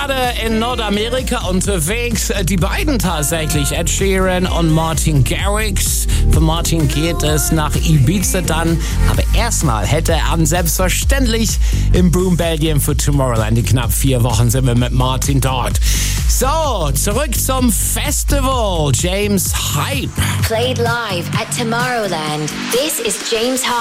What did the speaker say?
gerade in Nordamerika unterwegs. Die beiden tatsächlich, Ed Sheeran und Martin Garrix. Für Martin geht es nach Ibiza dann. Aber erstmal hätte er an selbstverständlich im Broome, Belgien für Tomorrowland. In knapp 4 Wochen sind wir mit Martin dort. So, zurück zum Festival. James Hype. Played live at Tomorrowland. This is James Hype.